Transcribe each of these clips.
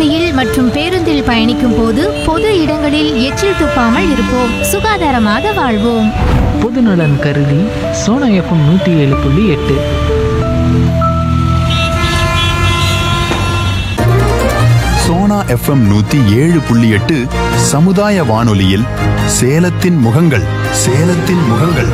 வானொலியில் மற்றும் பேருந்தில் பயணிக்கும் போது பொது இடங்களில் எச்சில் துப்பாமல் இருப்போம். சுகாதாரமாக வாழ்வோம். பொதுநலன் கருதி சோனா எஃப்எம் 107.8. சோனா எஃப்எம் 107.8 சமுதாய வானொலியில் சேலத்தின் முகங்கள். சேலத்தின் முகங்கள்.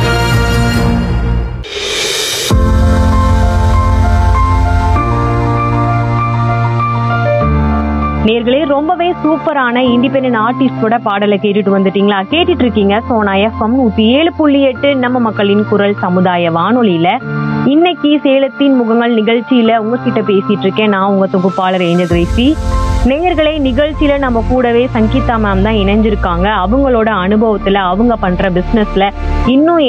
நேர்களே, ரொம்பவே சூப்பரான இண்டிபெண்டன்ட் ஆர்டிஸ்டோட பாடலை கேட்டுட்டு வந்துட்டீங்களா? கேட்டுட்டு இருக்கீங்க சோனா எஃப்எம் 107.8 நம்ம மக்களின் குரல் சமுதாய வானொலியில. இன்னைக்கு சேலத்தின் முகங்கள் நிகழ்ச்சியில உங்ககிட்ட பேசிட்டு இருக்கேன். நான் உங்க தொகுப்பாளர் ஏஞ்சல் கிரேசி. நேயர்களே, நிகழ்ச்சியில நம்ம கூடவே சங்கீதா மேம் தான் இணைஞ்சிருக்காங்க. அவங்களோட அனுபவத்துல, அவங்க பண்ற பிசினஸ்ல இன்னும்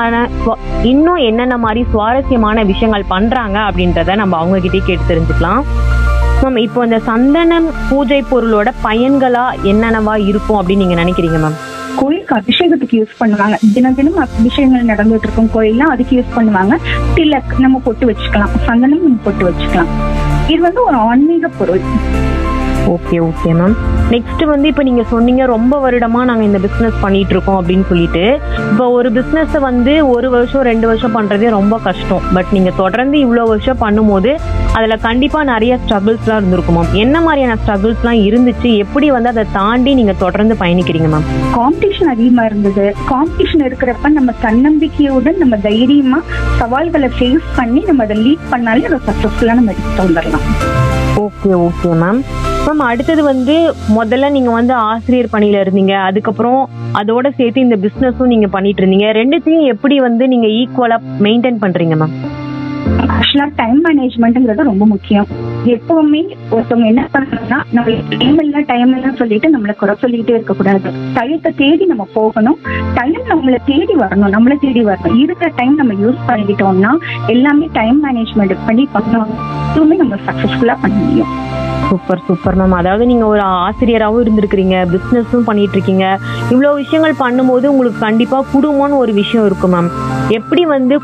என்னென்ன மாதிரி சுவாரஸ்யமான விஷயங்கள் பண்றாங்க அப்படின்றத நம்ம அவங்க கிட்டே கேட்டு தெரிஞ்சுக்கலாம். மேம், இப்போ இந்த சந்தனம் பூஜை பொருளோட பயன்களா என்னென்னவா இருக்கும் அப்படின்னு நீங்க நினைக்கிறீங்க மேம்? கோயிலுக்கு அபிஷேகத்துக்கு யூஸ் பண்ணுவாங்க. தினம் தினம் அபிஷேகங்கள் நடந்துட்டு இருக்கும் கோயில்லாம் அதுக்கு யூஸ் பண்ணுவாங்க. திலக் நம்ம பொட்டு வச்சுக்கலாம், சந்தனம் நம்ம பொட்டு வச்சுக்கலாம். இது ஒரு ஆன்மீக பொருள். Okay okay ma'am. நெக்ஸ்ட் இப்போ நீங்க சொன்னீங்க ரொம்ப வருடமா நாங்க இந்த பிசினஸ் பண்ணிட்டு இருக்கோம் அப்படின்னு சொல்லிட்டு. இப்போ ஒரு பிசினஸ் 1 வருஷம் 2 வருஷம் பண்றதே ரொம்ப கஷ்டம். பட் நீங்க தொடர்ந்து இவ்வளவு வருஷம் பண்ணும்போது அதுல கண்டிப்பா நிறைய ஸ்ட்ரகிள்ஸ்லாம் இருந்திருக்கும் மேம். என்ன மாதிரியான ஸ்ட்ரகிள்ஸ்லாம் இருந்துச்சு? எப்படி அதை தாண்டி நீங்க தொடர்ந்து பயணிக்கிறீங்க மேம்? காம்படிஷன் அதிகமா இருந்தது. காம்படிஷன் இருக்கிறப்ப நம்ம தன்னம்பிக்கையுடன் நம்ம தைரியமா சவால்களை ஃபேஸ் பண்ணி நம்ம அதை லீட் பண்ணாலே அதை சக்சஸ்ஃபுல்லா நம்ம எடுத்து வந்துடலாம். Okay okay ma'am. மேம், அடுத்தது முதல்ல நீங்க ஆசிரியர் பணியில இருந்தீங்க. அதுக்கப்புறம் அதோட சேர்த்து இந்த பிசினஸும் நீங்க பண்ணிட்டு இருந்தீங்க. ரெண்டுத்தையும் எப்படி நீங்க ஈக்குவலா மெயின்டைன் பண்றீங்க மேம்? ஆக்சுவலா டைம் மேனேஜ்மெண்ட்ங்கிறது ரொம்ப முக்கியம். எப்பவுமே ஒருத்தவங்க என்ன பண்ணணும்னா, நம்ம டைம் எல்லாம் சொல்லிட்டு நம்மளை குறை சொல்லிட்டே இருக்க கூடாது. டயத்தை தேடி நம்ம போகணும். டைம் நம்மளை தேடி வரணும். இருக்கிற டைம் நம்ம யூஸ் பண்ணிக்கிட்டோம்னா எல்லாமே டைம் மேனேஜ்மெண்ட் பண்ணி பண்ணோம், எதுவுமே நம்ம சக்சஸ்ஃபுல்லா பண்ண முடியும். Super super ma'am. அதாவது நீங்க ஒரு ஆசிரியராகவும் இருந்திருக்கிறீங்க, பிசினஸும் பண்ணிட்டு இருக்கீங்க. இவ்வளவு விஷயங்கள் பண்ணும்போது உங்களுக்கு கண்டிப்பா குடும்பம்னு ஒரு விஷயம் இருக்கும் மேம். எப்படி